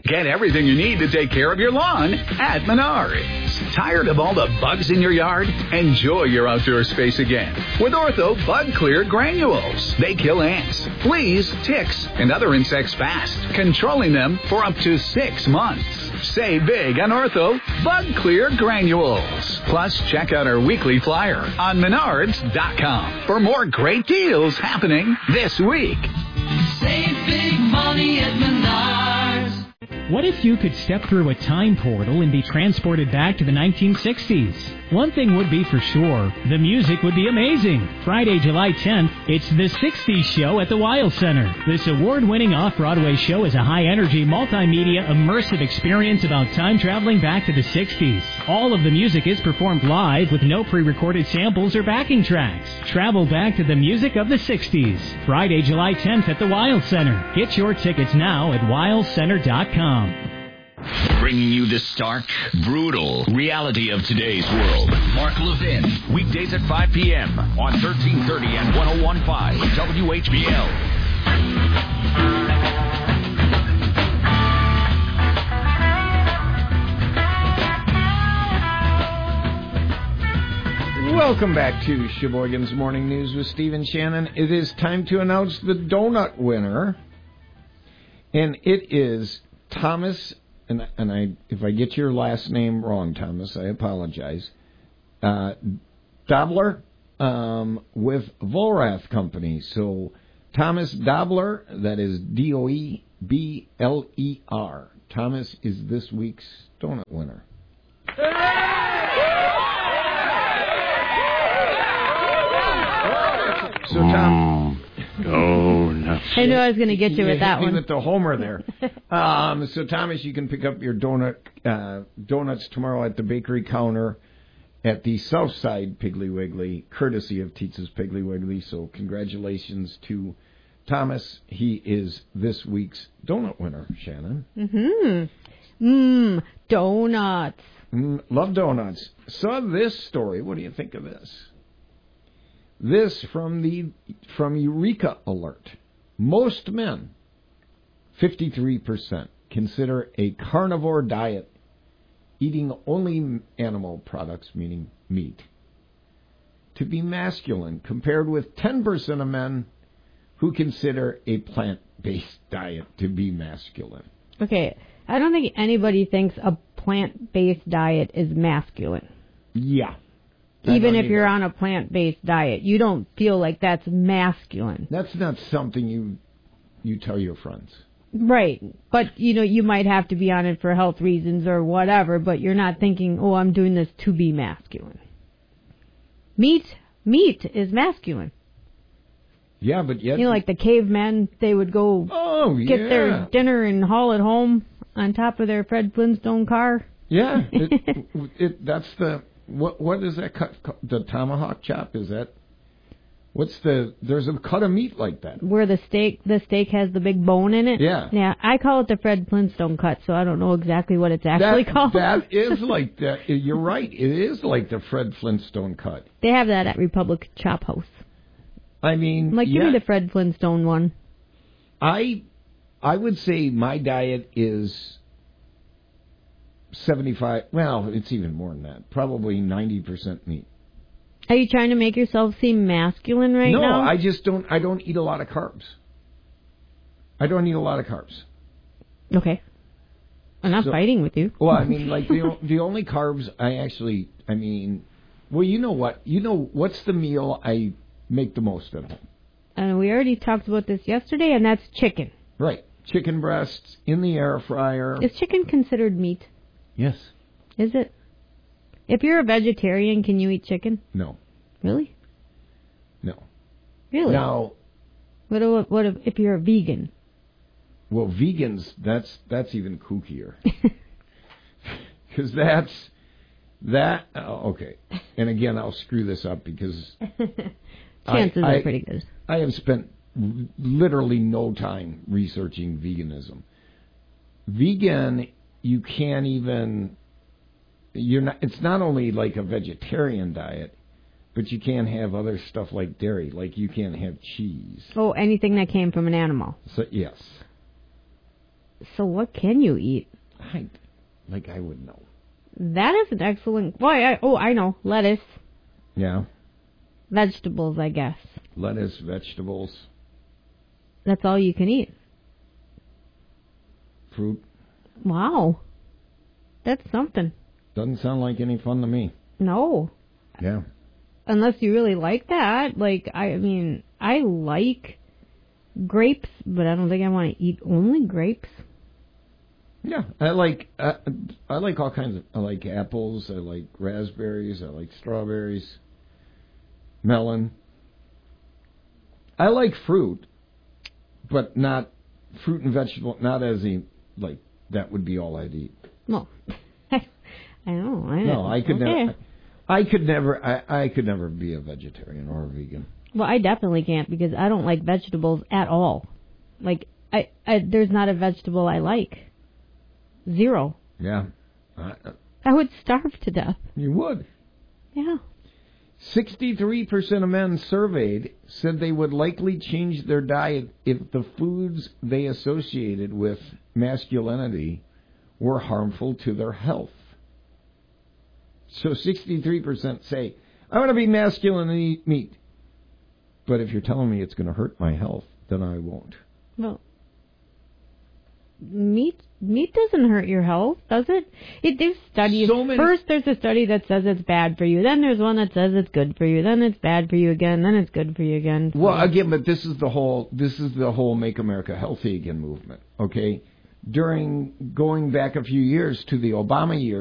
Get everything you need to take care of your lawn at Menards. Tired of all the bugs in your yard? Enjoy your outdoor space again with Ortho Bug Clear Granules. They kill ants, fleas, ticks, and other insects fast, controlling them for up to 6 months. Save big on Ortho Bug Clear Granules. Plus, check out our weekly flyer on Menards.com for more great deals happening this week. Save big money at Menards. What if you could step through a time portal and be transported back to the 1960s? One thing would be for sure, the music would be amazing. Friday, July 10th, it's the 60s show at the Weil Center. This award-winning off-Broadway show is a high-energy, multimedia, immersive experience about time traveling back to the 60s. All of the music is performed live with no pre-recorded samples or backing tracks. Travel back to the music of the 60s. Friday, July 10th at the Weil Center. Get your tickets now at weilcenter.com. Bringing you the stark, brutal reality of today's world. Mark Levin, weekdays at 5 p.m. on 1330 and 101.5 WHBL. Welcome back to Sheboygan's Morning News with Stephen Shannon. It is time to announce the donut winner, and it is Thomas. And if I get your last name wrong, Thomas, I apologize. Dobler with Volrath Company. So Thomas Dobler, that is Doebler. Thomas is this week's donut winner. So Tom. Oh, no. I knew I was going to get you with that one. With the homer there. So, Thomas, you can pick up your donuts tomorrow at the bakery counter at the South Side Piggly Wiggly, courtesy of Tietz's Piggly Wiggly. So, congratulations to Thomas. He is this week's donut winner, Shannon. Donuts. Love donuts. Saw this story. What do you think of this? This from Eureka Alert. Most men, 53%, consider a carnivore diet, eating only animal products, meaning meat, to be masculine, compared with 10% of men who consider a plant-based diet to be masculine. Okay, I don't think anybody thinks a plant-based diet is masculine. Yeah. Even if you're on a plant-based diet, you don't feel like that's masculine. That's not something you tell your friends. Right. But, you might have to be on it for health reasons or whatever, but you're not thinking, oh, I'm doing this to be masculine. Meat is masculine. Yeah, but yet... like the cavemen, they would go get their dinner and haul it home on top of their Fred Flintstone car. Yeah. That's the... What is that cut? The tomahawk chop? Is that? There's a cut of meat like that. Where the steak has the big bone in it? Yeah. Yeah, I call it the Fred Flintstone cut, so I don't know exactly what it's actually called. That is like that. You're right. It is like the Fred Flintstone cut. They have that at Republic Chop House. I mean, give me the Fred Flintstone one. I would say my diet is 75, well, it's even more than that. Probably 90% meat. Are you trying to make yourself seem masculine now? No, I don't eat a lot of carbs. I don't eat a lot of carbs. Okay. I'm not fighting with you. Well, I mean, like, the only carbs well, you know what? What's the meal I make the most at home? And we already talked about this yesterday, and that's chicken. Right. Chicken breasts in the air fryer. Is chicken considered meat? Yes. Is it? If you're a vegetarian, can you eat chicken? No. Really? No. Really? Now, what if you're a vegan? Well, vegans, that's even kookier. Because okay. And again, I'll screw this up because chances are pretty good. I have spent literally no time researching veganism. Vegan, you can't even, it's not only like a vegetarian diet, but you can't have other stuff like dairy. Like you can't have cheese. Oh, anything that came from an animal. So, yes. So what can you eat? I would know. That is an excellent... Boy, I know. Lettuce. Yeah. Vegetables, I guess. Lettuce, vegetables. That's all you can eat. Fruit. Wow. That's something. Doesn't sound like any fun to me. No. Yeah. Unless you really like that. Like, I mean, I like grapes, but I don't think I want to eat only grapes. Yeah, I like all kinds of. I like apples. I like raspberries. I like strawberries. Melon. I like fruit, but not fruit and vegetable. Not as like that would be all I'd eat. Well, I know. No, I could okay. never. I could never be a vegetarian or a vegan. Well, I definitely can't because I don't like vegetables at all. Like, there's not a vegetable I like. Zero. Yeah. I would starve to death. You would. Yeah. 63% of men surveyed said they would likely change their diet if the foods they associated with masculinity were harmful to their health. So 63% say, I want to be masculine and eat meat. But if you're telling me it's going to hurt my health, then I won't. Well, meat doesn't hurt your health, does it? There's studies. First, there's a study that says it's bad for you. Then there's one that says it's good for you. Then it's bad for you again. Then it's good for you again. So. Well, again, but this is the whole Make America Healthy Again movement. Okay, during going back a few years to the Obama years.